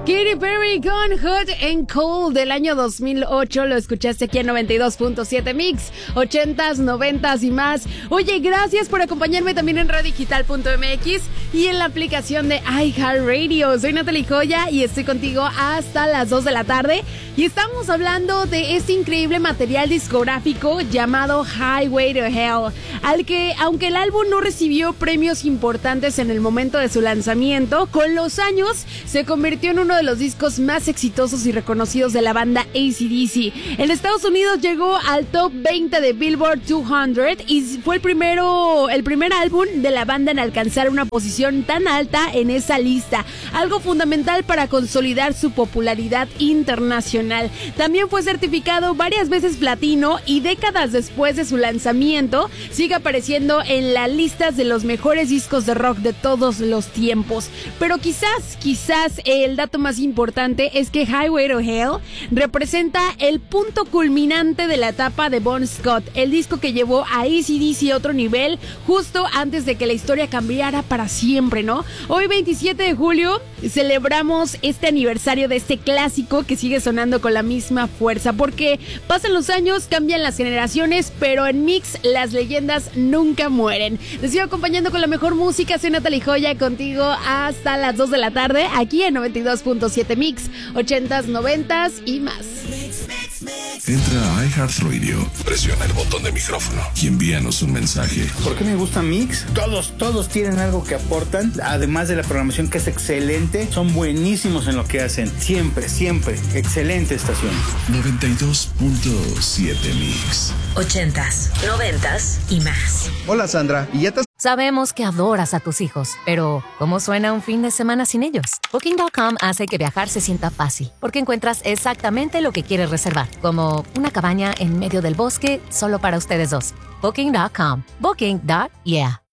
Katy Perry con Hot and Cold del año 2008. Lo escuchaste aquí en 92.7 Mix, 80s, 90s y más. Oye, gracias por acompañarme también en radiodigital.mx y en la aplicación de iHeartRadio. Soy Natalie Joya y estoy contigo hasta las 2 de la tarde. Y estamos hablando de este increíble material discográfico llamado Highway to Hell, al que, aunque el álbum no recibió premios importantes en el momento de su lanzamiento, con los años se convirtió en uno de los discos más exitosos y reconocidos de la banda AC/DC. En Estados Unidos llegó al top 20 de Billboard 200 y fue el primer álbum de la banda en alcanzar una posición tan alta en esa lista, algo fundamental para consolidar su popularidad internacional. También fue certificado varias veces platino y décadas después de su lanzamiento sigue apareciendo en las listas de los mejores discos de rock de todos los tiempos. Pero quizás el dato más importante es que Highway to Hell representa el punto culminante de la etapa de Bon Scott, el disco que llevó a AC/DC a otro nivel justo antes de que la historia cambiara para siempre, ¿no? Hoy 27 de julio celebramos este aniversario de este clásico que sigue sonando con la misma fuerza, porque pasan los años, cambian las generaciones, pero en Mix las leyendas nunca mueren. Les sigo acompañando con la mejor música. Soy Natalie Joya, contigo hasta las 2 de la tarde aquí en 92.7 Mix, 80s, 90s y más. Entra a iHeartRadio, presiona el botón de micrófono y envíanos un mensaje. ¿Por qué me gusta Mix? Todos tienen algo que aportan, además de la programación que es excelente. Son buenísimos en lo que hacen, siempre, excelente estación. 92.7 Mix, 80s, 90s y más. Hola Sandra, ¿y ya te... Sabemos que adoras a tus hijos, pero ¿cómo suena un fin de semana sin ellos? Booking.com hace que viajar se sienta fácil, porque encuentras exactamente lo que quieres reservar, como una cabaña en medio del bosque solo para ustedes dos. Booking.com. Booking.yeah.